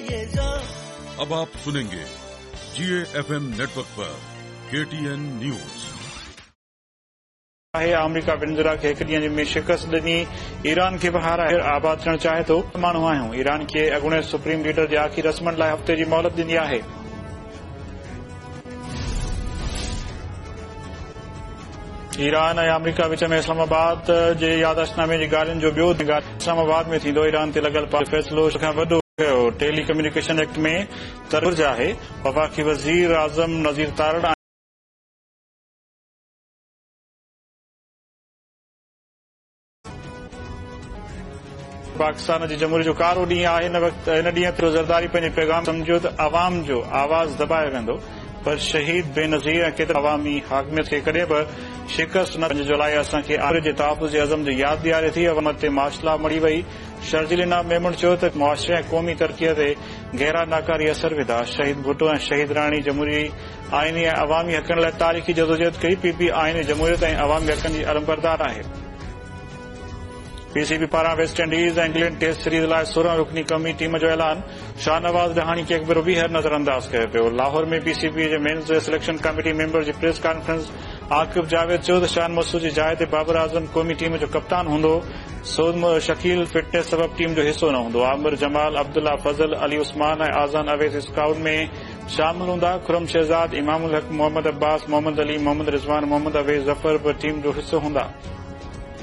अब आप सुनेंगे GAFM नेटवर्क पर KTN न्यूज। अमेरिका वेनेजुएला खे हिक ॾींहं में शिकस्त ॾिनी। ईरान खे बि हाराए आबाद थियणु चाहे थो। माण्हू आहियूं। ईरान खे अॻूणे सुप्रीम लीडर जे आख़िरी रस्मनि लाइ हफ़्ते जी मोहलत ॾिनी आहे। ईरान ऐं अमेरिका विच में इस्लामाबाद जे यादश्तनामे जी ॻाल्हियुनि जो ॿियो इस्लामाबाद में थींदो। ईरान ते लॻल फ़ैसिलो खां वॾो टेली कम्युनिकेशन एक्ट में तरवुर्ज आहे। वफ़ाक़ी वज़ीर आज़म नज़ीर तारड़ पाकिस्तान जी जमहूरियत जो कारो ॾींहुं आहे। हिन ॾींहं ते ज़रदारी पंहिंजे पैगाम सम्झो त आवाम जो आवाज़ दॿाए वेंदो, पर शहीद बेनज़ीर ऐं केतिरा अवामी हाकमियत खे कॾहिं बि शिकस्त न। 5 जुलाई असांखे आख़िर जे तहफ़ुज़ जे अज़म जी यादि ॾियारे थी। अवाम ते माशला मड़ी वई। शर्जीलिना मेमण चयो त मुआशरे ऐं क़ौमी तरक़ीअ ते गहरा नाकारी असर विधा। शहीद भुट्टो ऐं शहीद राणी जमहूरी आइनी ऐं अवामी हक़नि लाइ तारीख़ी जदोजहद कई। PP आइनी जमहूरियत ऐं अवामी हक़नि जी अलमबरदार आहे। PCB पारां वेस्ट इंडीज़ ऐं इंग्लैंड टेस्ट सीरीज़ लाइ 16 रुकनी क़ौमी टीम जो ऐलान। शाहनवाज़ रहाणी खे अकबर ॿीहर नज़रअंदाज कयो पियो। लाहौर में PCB जे मेंस सिलेक्शन कमेटी मेंबर जी प्रेस कॉन्फ्रेंस। आकिब जावेद चयो त शान मसूद जी जाइ ते बाबर आज़म क़ौमी टीम जो कप्तान हूंदो। सोद शकील फिटनेस सबब टीम जो हिस्सो न हूंदो। आमिर जमाल, अब्दुल्ला फज़ल, अली उस्मान ऐं आज़ान अवैस स्काउट में शामिल हूंदा। खुरम शहजाद, इमामुल हक, मोहम्मद अब्बास, मोहम्मद अली, मोहम्मद रिज़वान, मोहम्मद अवैस ज़फर बि टीम जो हिस्सो हूंदा।